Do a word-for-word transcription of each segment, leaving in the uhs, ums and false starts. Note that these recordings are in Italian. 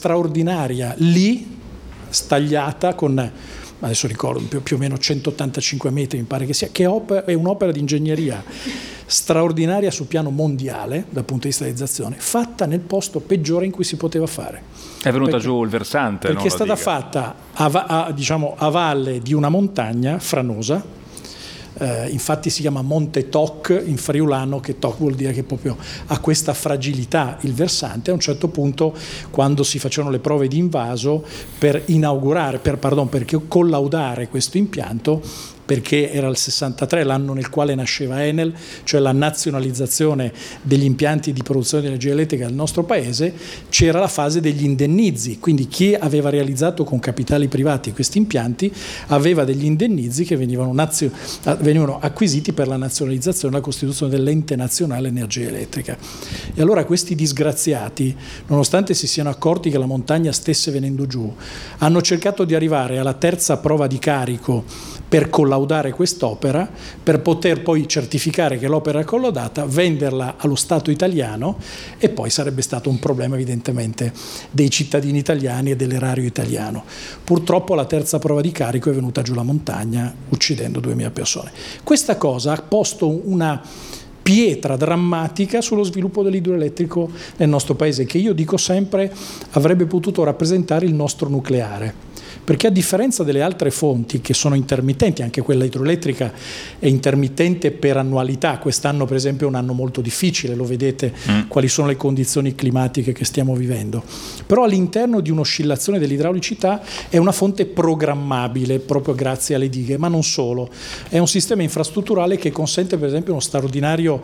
straordinaria lì, stagliata con, adesso ricordo, più, più o meno centottantacinque metri mi pare che sia, che è un'opera di ingegneria straordinaria sul piano mondiale dal punto di vista realizzazione, fatta nel posto peggiore in cui si poteva fare. È venuta perché, giù il versante, perché no, è stata diga. fatta a, a, diciamo, a valle di una montagna franosa. Uh, infatti si chiama Monte Toc in friulano, che Toc vuol dire che proprio ha questa fragilità il versante. A un certo punto, quando si facevano le prove di invaso per inaugurare, per, pardon, per collaudare questo impianto, perché era il sessantatré l'anno nel quale nasceva Enel, cioè la nazionalizzazione degli impianti di produzione di energia elettrica del nostro paese, c'era la fase degli indennizi, quindi chi aveva realizzato con capitali privati questi impianti aveva degli indennizi che venivano, nazio, venivano acquisiti per la nazionalizzazione e la costituzione dell'ente nazionale energia elettrica. E allora questi disgraziati, nonostante si siano accorti che la montagna stesse venendo giù, hanno cercato di arrivare alla terza prova di carico per collaudare quest'opera, per poter poi certificare che l'opera è collaudata, venderla allo Stato italiano, e poi sarebbe stato un problema evidentemente dei cittadini italiani e dell'erario italiano. Purtroppo la terza prova di carico è venuta giù la montagna uccidendo duemila persone. Questa cosa ha posto una pietra drammatica sullo sviluppo dell'idroelettrico nel nostro paese, che io dico sempre avrebbe potuto rappresentare il nostro nucleare. Perché a differenza delle altre fonti che sono intermittenti, anche quella idroelettrica è intermittente per annualità, quest'anno per esempio è un anno molto difficile, lo vedete mm. quali sono le condizioni climatiche che stiamo vivendo, però all'interno di un'oscillazione dell'idraulicità è una fonte programmabile proprio grazie alle dighe, ma non solo, è un sistema infrastrutturale che consente per esempio uno straordinario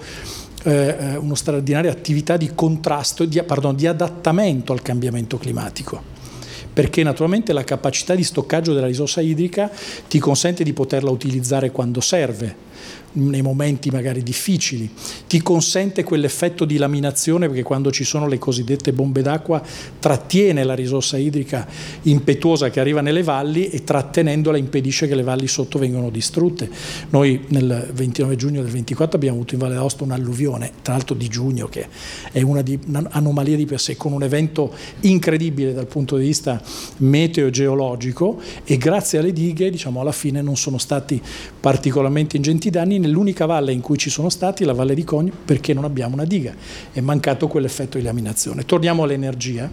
eh, uno straordinaria attività di contrasto, di, pardon, di adattamento al cambiamento climatico. Perché naturalmente la capacità di stoccaggio della risorsa idrica ti consente di poterla utilizzare quando serve, nei momenti magari difficili, ti consente quell'effetto di laminazione, perché quando ci sono le cosiddette bombe d'acqua trattiene la risorsa idrica impetuosa che arriva nelle valli e trattenendola impedisce che le valli sotto vengano distrutte. Noi nel ventinove giugno del ventiquattro abbiamo avuto in Valle d'Aosta un'alluvione, tra l'altro di giugno, che è una di, un'anomalia di per sé, con un evento incredibile dal punto di vista meteo-geologico, e grazie alle dighe, diciamo, alla fine non sono stati particolarmente ingenti danni. Nell'unica valle in cui ci sono stati, la Valle di Cogni, perché non abbiamo una diga, è mancato quell'effetto di laminazione. Torniamo all'energia,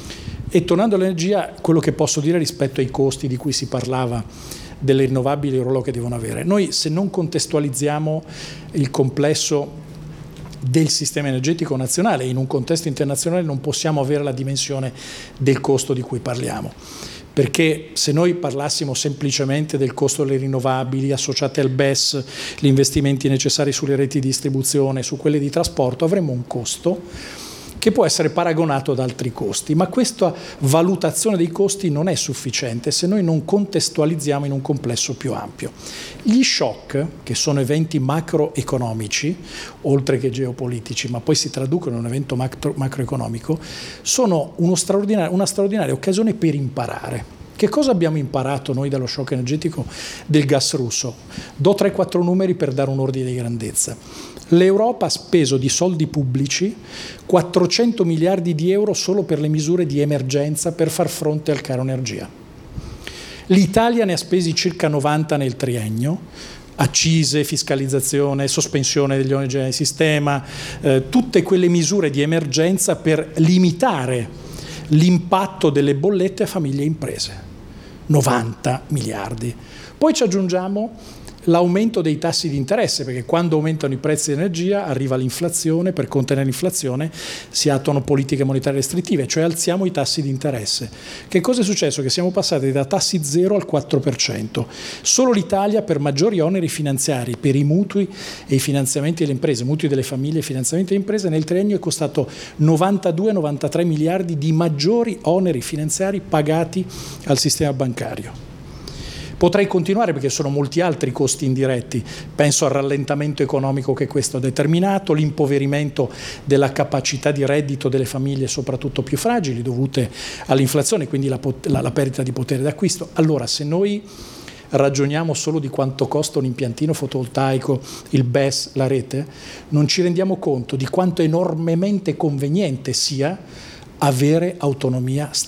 e tornando all'energia, quello che posso dire rispetto ai costi di cui si parlava delle rinnovabili, il ruolo che devono avere. Noi, se non contestualizziamo il complesso del sistema energetico nazionale in un contesto internazionale, non possiamo avere la dimensione del costo di cui parliamo. Perché se noi parlassimo semplicemente del costo delle rinnovabili associate al B E S, gli investimenti necessari sulle reti di distribuzione, su quelle di trasporto, avremmo un costo che può essere paragonato ad altri costi, ma questa valutazione dei costi non è sufficiente se noi non contestualizziamo in un complesso più ampio. Gli shock, che sono eventi macroeconomici, oltre che geopolitici, ma poi si traducono in un evento macro, macroeconomico, sono uno straordinario, una straordinaria occasione per imparare. Che cosa abbiamo imparato noi dallo shock energetico del gas russo? Do tre quattro numeri per dare un ordine di grandezza. L'Europa ha speso di soldi pubblici quattrocento miliardi di euro solo per le misure di emergenza per far fronte al caro energia. L'Italia ne ha spesi circa novanta nel triennio, accise, fiscalizzazione, sospensione degli oneri generali di sistema, eh, tutte quelle misure di emergenza per limitare l'impatto delle bollette a famiglie e imprese. novanta miliardi. Poi ci aggiungiamo l'aumento dei tassi di interesse, perché quando aumentano i prezzi di energia arriva l'inflazione, per contenere l'inflazione si attuano politiche monetarie restrittive, cioè alziamo i tassi di interesse. Che cosa è successo? Che siamo passati da tassi zero al quattro per cento. Solo l'Italia, per maggiori oneri finanziari, per i mutui e i finanziamenti delle imprese, mutui delle famiglie e finanziamenti delle imprese, nel triennio è costato novantadue novantatré miliardi di maggiori oneri finanziari pagati al sistema bancario. Potrei continuare perché sono molti altri costi indiretti, penso al rallentamento economico che questo ha determinato, l'impoverimento della capacità di reddito delle famiglie soprattutto più fragili dovute all'inflazione, quindi la, la, la perdita di potere d'acquisto. Allora, se noi ragioniamo solo di quanto costa un impiantino fotovoltaico, il B E S, la rete, non ci rendiamo conto di quanto enormemente conveniente sia avere autonomia